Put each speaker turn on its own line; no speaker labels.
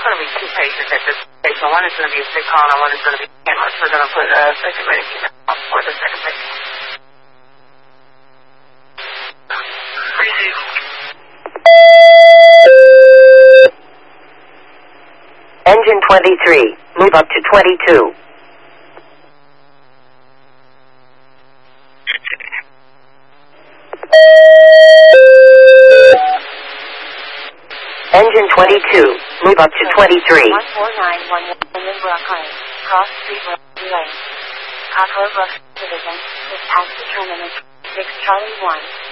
going to be two patients at this station. One is going to be a sick call and one is going to be canceled. We're going to put a second medicine for the second patient.
Engine 23, move up to 22. Engine 22, move up to 23.
14911 Lynbrook Lane, Cross Street Lane. Cockrell Brooks Division, dispatch to terminus 6 Charlie 1.